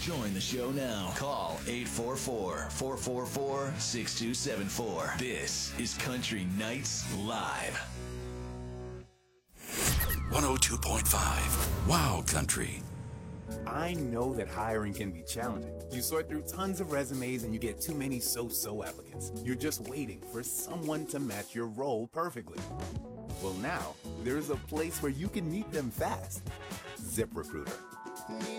Join the show now. Call 844-444-6274. This is Country Nights Live. 102.5 Wow Country. I know that hiring can be challenging. You sort through tons of resumes and you get too many so-so applicants. You're just waiting for someone to match your role perfectly. Well, now, there's a place where you can meet them fast. ZipRecruiter.